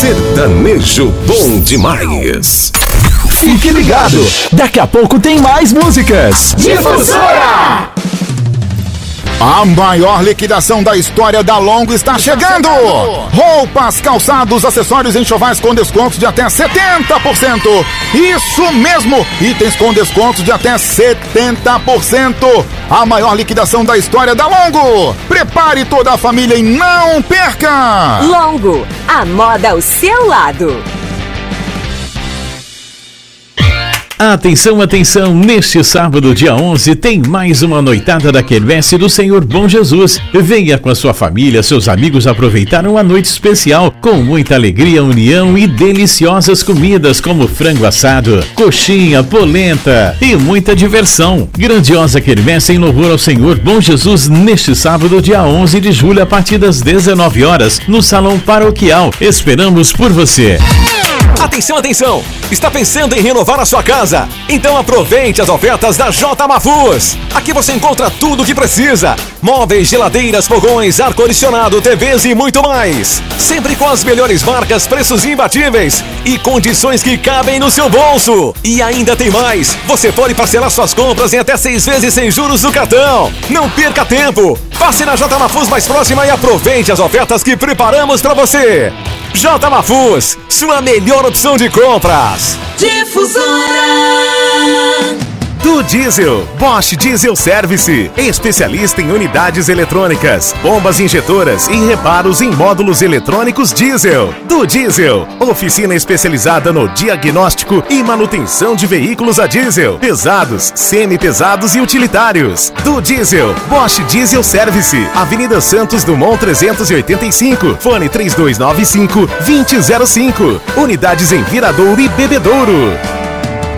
Sertanejo bom demais. Fique ligado, daqui a pouco tem mais músicas. Difusora! A maior liquidação da história da Longo está chegando! Roupas, calçados, acessórios e enxovais com descontos de até 70%! Isso mesmo! Itens com descontos de até 70%! A maior liquidação da história da Longo! Prepare toda a família e não perca! Longo, a moda ao seu lado! Atenção, atenção, neste sábado, dia 11, tem mais uma noitada da Quermesse do Senhor Bom Jesus. Venha com a sua família, seus amigos aproveitar uma noite especial, com muita alegria, união e deliciosas comidas como frango assado, coxinha, polenta e muita diversão. Grandiosa Quermesse em louvor ao Senhor Bom Jesus neste sábado, dia 11 de julho, a partir das 19 horas, no Salão Paroquial. Esperamos por você. Atenção, atenção! Está pensando em renovar a sua casa? Então aproveite as ofertas da J Mafuz. Aqui você encontra tudo o que precisa: móveis, geladeiras, fogões, ar-condicionado, TVs e muito mais. Sempre com as melhores marcas, preços imbatíveis e condições que cabem no seu bolso. E ainda tem mais: você pode parcelar suas compras em até 6 vezes sem juros no cartão. Não perca tempo! Passe na J Mafuz mais próxima e aproveite as ofertas que preparamos para você. J Mafuz, sua melhor opção de compras. Difusora. Do Diesel, Bosch Diesel Service, especialista em unidades eletrônicas, bombas injetoras e reparos em módulos eletrônicos diesel. Do Diesel, oficina especializada no diagnóstico e manutenção de veículos a diesel, pesados, semi-pesados e utilitários. Do Diesel, Bosch Diesel Service, Avenida Santos Dumont 385, fone 3295-2005, unidades em Viradouro e Bebedouro.